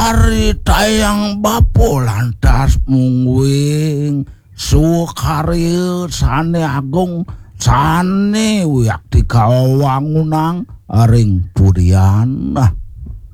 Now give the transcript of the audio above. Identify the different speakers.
Speaker 1: Ari tayang bapo lantas mungguing sukarya sane agung sane wiyak dikawangunang aring purian